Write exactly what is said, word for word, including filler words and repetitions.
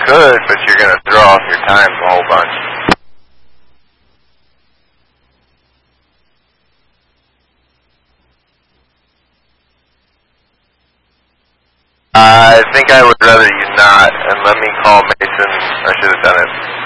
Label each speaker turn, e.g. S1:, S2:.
S1: could, but you're going to throw off your times a whole bunch. I think I would rather you not, and let me call Mason. I should have done it